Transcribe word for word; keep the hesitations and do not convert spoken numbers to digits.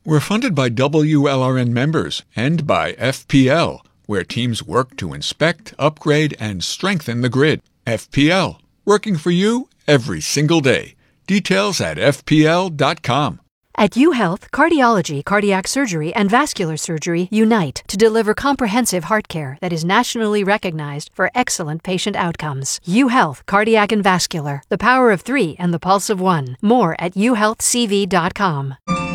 We're funded by W L R N members and by F P L, where teams work to inspect, upgrade, and strengthen the grid. F P L, working for you every single day. Details at f p l dot com. At UHealth, cardiology, cardiac surgery, and vascular surgery unite to deliver comprehensive heart care that is nationally recognized for excellent patient outcomes. UHealth, cardiac and vascular, the power of three and the pulse of one. More at u health c v dot com.